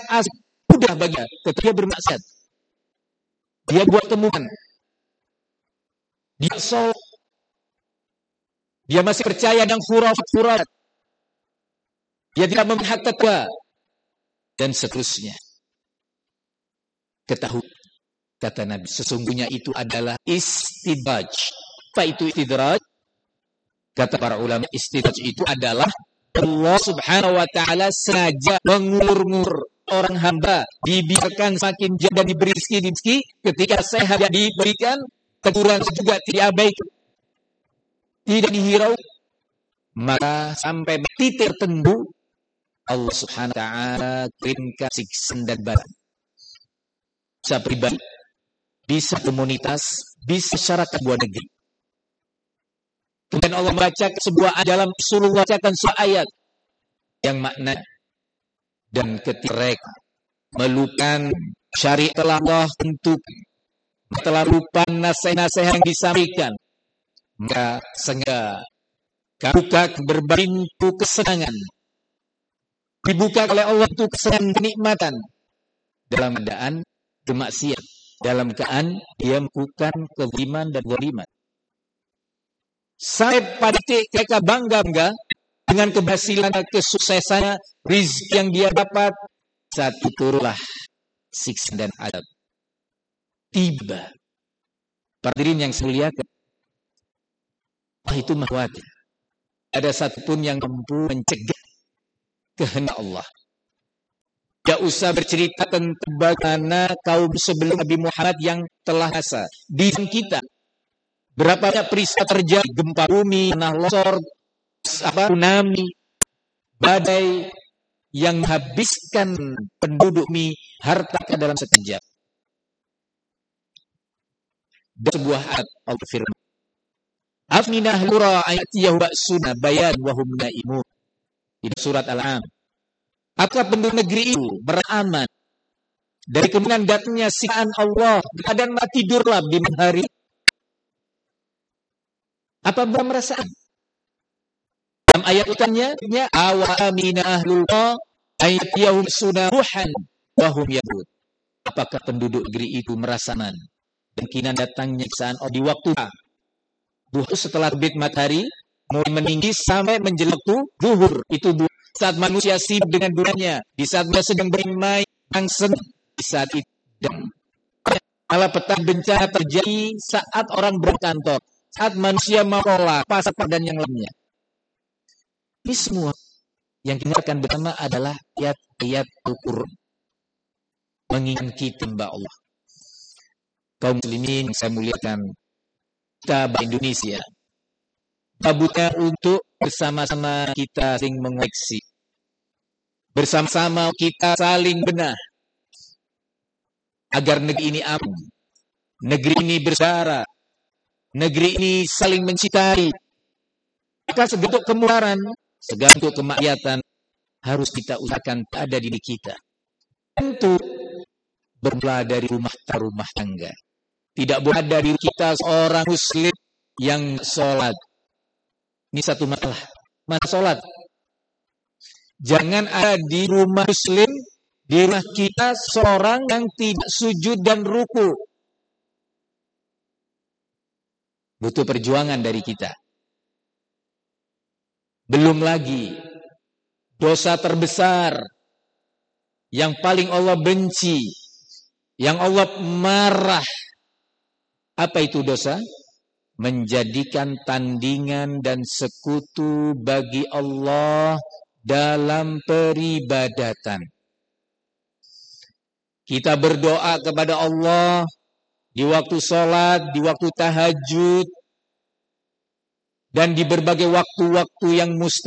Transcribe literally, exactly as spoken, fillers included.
asik, mudah bagi ketika bermaksiat. Dia buat temuan. Dia sholat. Dia masih percaya dengan khurafat-khurafat. Dia tidak memihak takwa. Dan seterusnya. Ketahui, kata Nabi, sesungguhnya itu adalah istidraj. Apa itu istidraj? Kata para ulama, istidraj itu adalah Allah subhanahu wa ta'ala sengaja mengulur-ngulur orang hamba, dibiarkan semakin jauh dan diberi rezeki, ketika sehat diberikan, kekurangan juga tidak abaikan, tidak dihirau, maka sampai titik tertentu Allah subhanahu wa ta'ala kirimkan siksaan dan bala. Bisa pribadi, bisa komunitas, bisa masyarakat buat negeri. Kemudian Allah membacakan sebuah ayat dalam Rasulullah membacakan sebuah ayat yang makna dan ketika mereka melupakan syariat Allah untuk telah lupa nasihat-nasihat yang disampaikan, maka sengaja buka berbagai pintu kesenangan, dibuka oleh Allah untuk kesenangan kenikmatan dalam keadaan kemaksiat, dalam keadaan dia melakukan kezaliman dan zaliman. Sampai pada titik mereka bangga-bangga dengan keberhasilan, kesuksesannya, rizki yang dia dapat, saat itu turunlah siksa dan adab. Tiba. Hadirin yang saya muliakan, Allah itu maha kuasa. Ada satupun yang mampu mencegah kehendak Allah. Tidak usah bercerita tentang bagaimana kaum sebelum Nabi Muhammad yang telah rasa di kita. Berapa banyak peristiwa terjadi, gempa bumi, tanah longsor, apa, tsunami, badai yang menghabiskan penduduk bumi, harta dalam sekejap. Dan sebuah ayat Allah firman, Afminah lura ayatiyahu ba'suna bayan wahum naimun. Di surat Al-An'am. Apakah penduduk negeri itu beraman dari kemungkinan datangnya siksaan Allah dan mati tidurlah di malam hari? Apa mereka merasa? Dalam ayat utamanya, awa amina ahlul ayatiyahum sunaruhan wahum yabud. Apakah penduduk negeri itu merasa aman dan kemungkinan datangnya siksaan Allah di waktu duhur setelah terbit matahari mulai meninggi sampai menjelang waktu zuhur, itu duhur. Saat manusia sibuk dengan dunianya, di saat dia sedang bermain, yang senang, di saat itu. Dan malah petang bencana terjadi saat orang berkantor, saat manusia mau sekolah, pasar dan yang lainnya. Ini semua yang didengarkan bersama adalah ayat-ayat Al-Quran. Mengingat kita mbak Allah. Kaum muslimin yang saya muliakan, kita Indonesia, tabutnya untuk bersama-sama kita saling mengoreksi. Bersama-sama kita saling benah. Agar negeri ini aman. Negeri ini bersaudara. Negeri ini saling mencintai. Maka segala bentuk kemurahan, segala bentuk kemaksiatan harus kita usahakan ada di diri kita. Tentu bermula dari rumah rumah tangga. Tidak boleh ada diri kita seorang muslim yang sholat. Ini satu masalah. Masalah sholat. Jangan ada di rumah muslim, di rumah kita seorang yang tidak sujud dan ruku. Butuh perjuangan dari kita. Belum lagi dosa terbesar yang paling Allah benci, yang Allah marah. Apa itu dosa? Menjadikan tandingan dan sekutu bagi Allah dalam peribadatan. Kita berdoa kepada Allah di waktu sholat, di waktu tahajud, dan di berbagai waktu-waktu yang mustahil.